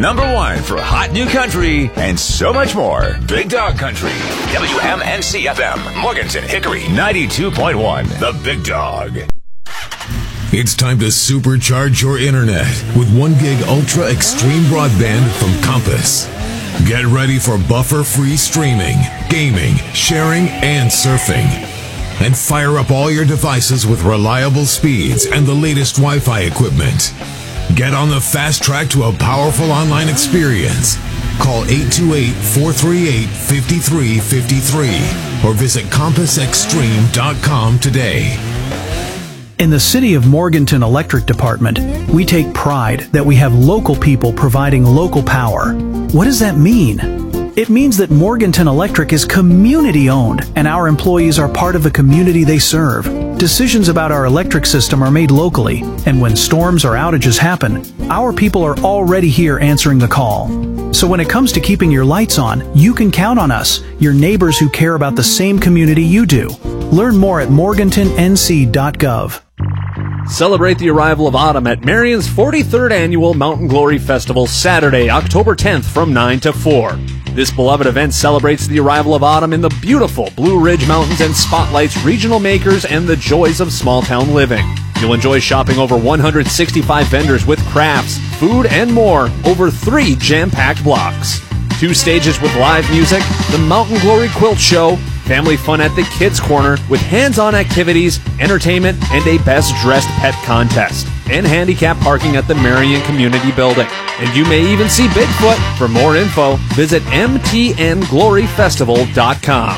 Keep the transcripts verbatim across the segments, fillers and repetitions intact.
number one for hot new country and so much more. Big Dog Country. W M N C F M, Morganton, Hickory, ninety-two point one. The Big Dog. It's time to supercharge your internet with one gig Ultra Extreme Broadband from Compass. Get ready for buffer-free streaming, gaming, sharing, and surfing. And fire up all your devices with reliable speeds and the latest Wi-Fi equipment. Get on the fast track to a powerful online experience. Call eight two eight, four three eight, five three five three or visit compass extreme dot com today. In the City of Morganton Electric Department, we take pride that we have local people providing local power. What does that mean? It means that Morganton Electric is community-owned and our employees are part of the community they serve. Decisions about our electric system are made locally, and when storms or outages happen, our people are already here answering the call. So when it comes to keeping your lights on, you can count on us, your neighbors who care about the same community you do. Learn more at morganton n c dot gov. Celebrate the arrival of autumn at Marion's forty-third Annual Mountain Glory Festival, Saturday, October tenth from nine to four. This beloved event celebrates the arrival of autumn in the beautiful Blue Ridge Mountains and spotlights regional makers and the joys of small-town living. You'll enjoy shopping over one hundred sixty-five vendors with crafts, food, and more over three jam-packed blocks. Two stages with live music, the Mountain Glory Quilt Show, family fun at the Kids Corner with hands-on activities, entertainment, and a Best Dressed Pet contest, and handicap parking at the Marion Community Building. And you may even see Bigfoot. For more info, visit m t n glory festival dot com.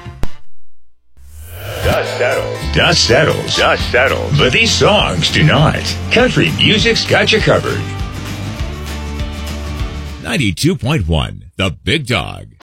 Dust settles. Dust settles. Dust settles. But these songs do not. Country music's got you covered. ninety-two point one. The Big Dog.